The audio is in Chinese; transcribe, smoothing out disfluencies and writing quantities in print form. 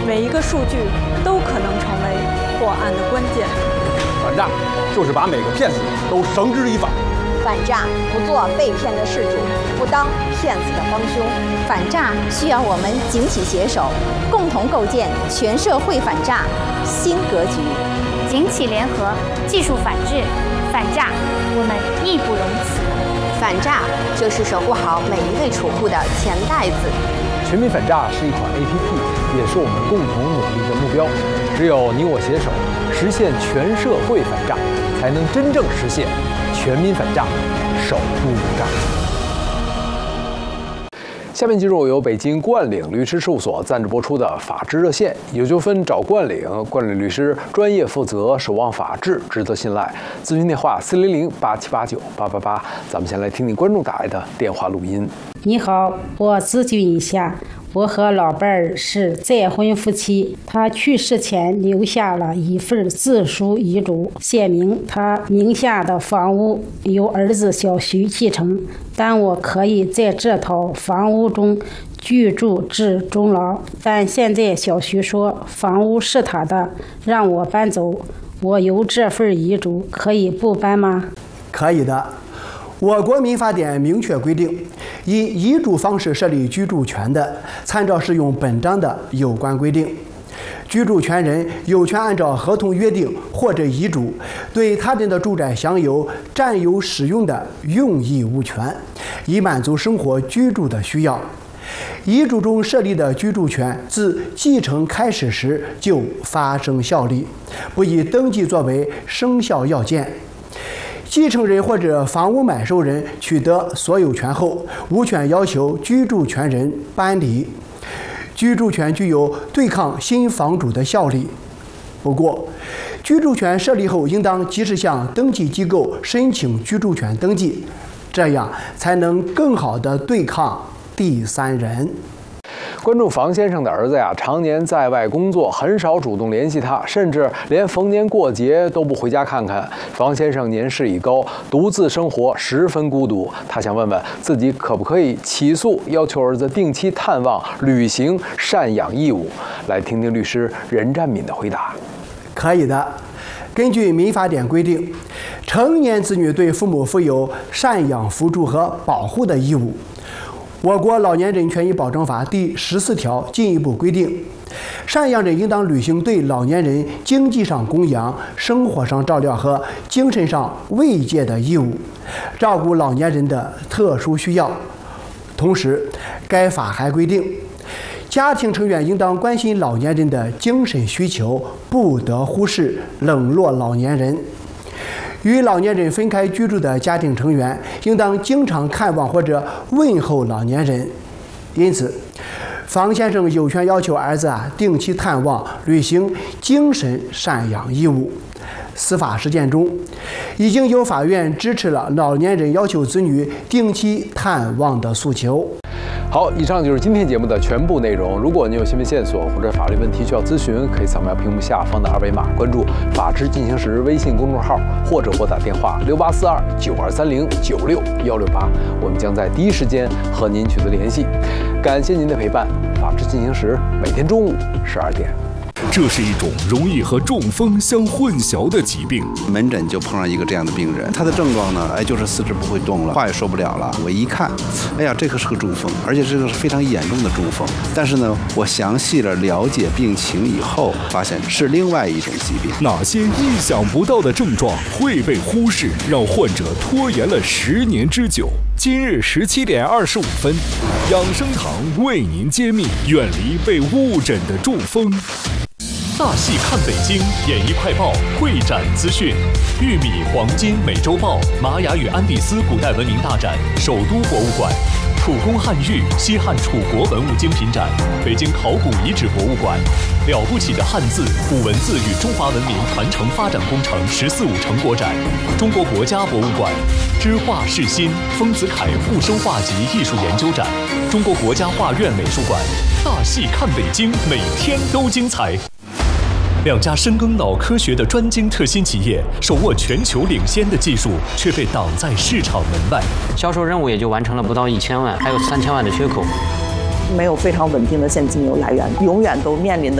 每一个数据都可能成为破案的关键。 反诈就是把每个骗子都绳之以法。 反诈不做被骗的事主，不当骗子的帮凶。 反诈需要我们警企携手，共同构建全社会反诈新格局。 警企联合，技术反制，反诈我们义不容辞。 反诈就是守护好每一位储户的钱袋子。 全民反诈是一款 APP， 也是我们共同努力的目标。只有你我携手，实现全社会反诈，才能真正实现全民反诈，守不无诈。下面进入由北京冠岭律师事务所赞助播出的法治热线，有纠纷找冠岭，冠岭律师专业负责，守望法治，值得信赖。咨询电话400-8789-888。咱们先来听听观众打来的电话录音。 你好，我自居一下。我和老伴儿是再婚夫妻，他去世前留下了一份自书遗嘱，写明他名下的房屋由儿子小徐继承，但我可以在这套房屋中居住至终老。但现在小徐说房屋是他的，让我搬走，我有这份遗嘱可以不搬吗？ 可以的。我国民法典明确规定，以遗嘱方式设立居住权的，参照适用本章的有关规定。居住权人有权按照合同约定或者遗嘱，对他人的住宅享有占有使用的用益物权，以满足生活居住的需要。遗嘱中设立的居住权自继承开始时就发生效力，不以登记作为生效要件。继承人或者房屋买受人取得所有权后，无权要求居住权人搬离。居住权具有对抗新房主的效力。不过，居住权设立后，应当及时向登记机构申请居住权登记，这样才能更好地对抗第三人。 观众房先生的儿子呀，常年在外工作，很少主动联系他，甚至连逢年过节都不回家看看。房先生年事已高，独自生活，十分孤独。他想问问自己可不可以起诉，要求儿子定期探望，履行赡养义务。来听听律师任占敏的回答。 可以的。根据民法典规定，成年子女对父母负有赡养扶助和保护的义务。我国老年人权益保障法第14条进一步规定，赡养人应当履行对老年人经济上供养、生活上照料和精神上慰藉的义务，照顾老年人的特殊需要。同时，该法还规定，家庭成员应当关心老年人的精神需求，不得忽视、冷落老年人。与老年人分开居住的家庭成员，应当经常看望或者问候老年人。因此，房先生有权要求儿子定期探望，履行精神赡养义务。司法实践中，已经有法院支持了老年人要求子女定期探望的诉求。 好，以上就是今天节目的全部内容。如果您有新闻线索或者法律问题需要咨询，可以扫描屏幕下方的二维码，关注“法治进行时”微信公众号，或者拨打电话6842-9230-96168，我们将在第一时间和您取得联系。感谢您的陪伴，法治进行时每天中午12点。 这是一种容易和中风相混淆的疾病。 门诊就碰上一个这样的病人，他的症状呢，就是四肢不会动了，话也说不了了。我一看，哎呀，这个是个中风，而且这个是非常严重的中风。但是呢，我详细的了解病情以后，发现是另外一种疾病。 哪些意想不到的症状会被忽视，让患者拖延了10年之久？今日17点25分，养生堂为您揭秘远离被误诊的中风。大戏看北京，演艺快报会展资讯，玉米黄金美洲豹，玛雅与安第斯古代文明大展，首都博物馆，楚宫汉玉西汉楚国文物精品展，北京考古遗址博物馆，了不起的汉字古文字与中华文明传承发展工程“14·5”成果展，中国国家博物馆，知画世新丰子恺复收画集艺术研究展，中国国家画院美术馆。大戏看北京，每天都精彩。2家深耕脑科学的专精特新企业，手握全球领先的技术，却被挡在市场门外。 销售任务也就完成了不到1000万，还有3000万的缺口。 没有非常稳定的现金流来源，永远都面临的